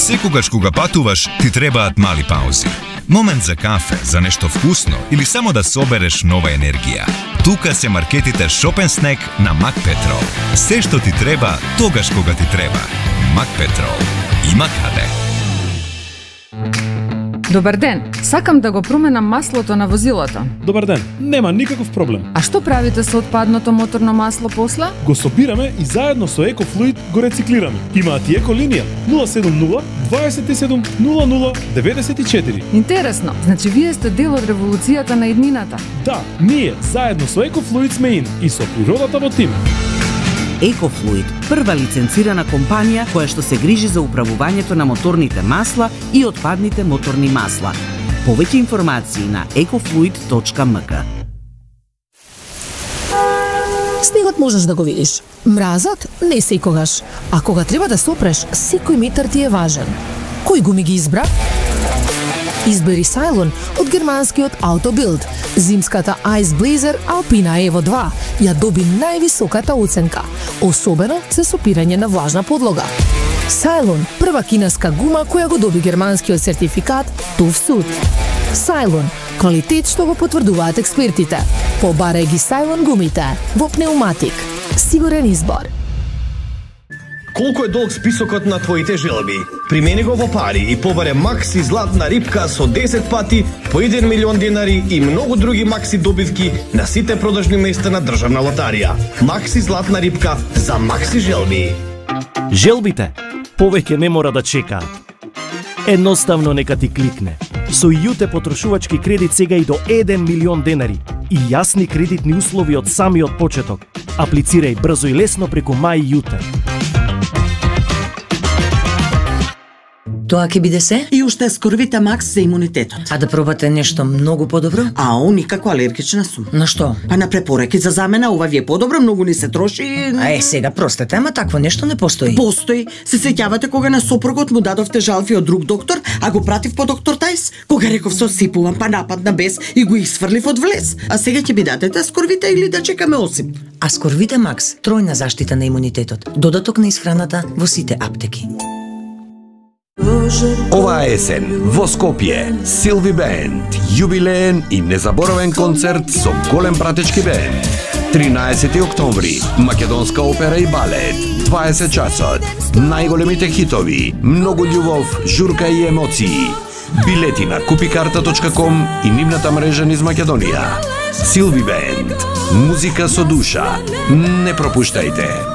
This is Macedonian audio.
Секогаш кога патуваш, ти требаат мали паузи. Момент за кафе, за нешто вкусно или само да собереш нова енергија. Тука се маркетите Shop & Snack на Макпетрол. Се што ти треба, тогаш кога ти треба. Макпетрол. Има каде. Добар ден, сакам да го променам маслото на возилото. Добар ден, нема никаков проблем. А што правите со отпадното моторно масло после? Го собираме и заедно со EcoFluid го рециклираме. Имаат и еколинија 070 27 00 94. Интересно, значи вие сте дел од револуцијата на еднината. Да, ние заедно со EcoFluid сме ин и со природата во тим. EcoFluid, прва лиценцирана компанија која што се грижи за управувањето на моторните масла и отпадните моторни масла. Повеќе информации на ecofluid.mk. Снегот можеш да го видиш. Мразот не секогаш. А кога треба да сопреш, секој метар ти е важен. Кој гуми ги избра? Избери Cylon од германскиот Autobild. Зимската Ice Blazer Alpina Evo 2 ја доби највисоката оценка, особено за сопирање на влажна подлога. Cylon, прва кинеска гума која го доби германскиот сертификат TÜV Süd. Cylon, квалитет што го потврдуваат експертите. Побарај ги Cylon гумите во пнеуматик. Сигурен избор. Колку е долг списокот на твоите желби? Примени го во пари и побаре Макси златна рипка со 10 пати по 1 милион денари и многу други Макси добивки на сите продажни места на Државна лотарија. Макси златна рипка за Макси желби. Желбите повеќе не мора да чекаат. Едноставно нека ти кликне. Со Јуте потрошувачки кредит сега и до 1 милион денари и јасни кредитни услови од самиот почеток. Аплицирај брзо и лесно преку Мај Јуте. Тоа ќе биде се? И уште скорвите Макс за имунитетот. А да пробате нешто многу подобро? Ао, никако алергична сум. На што? Па на препораки за замена, ова ви е подобро, многу ни се троши. Сега простете, ама такво нешто не постои. Постои. Се сеќавате кога на сопругот му дадовте жалфи од друг доктор, а го пратив по доктор Тајс? Кога реков со сипувам, па нападна бес и го исфрлив од влез. А сега ќе би дадете скорвите или да чекаме осип? А скорвите Макс, тројна заштита на имунитетот. Додаток на исхраната во сите аптеки. Оваа есен во Скопје, Силви Бенд, јубилеен и незаборавен концерт со голем пратечки бенд. 13 октомври, македонска опера и балет, 20 часот, најголемите хитови, многу љубов, журка и емоции. Билети на kupikarta.com и нивната мрежа низ Македонија. Силви Бенд, музика со душа. Не пропуштајте.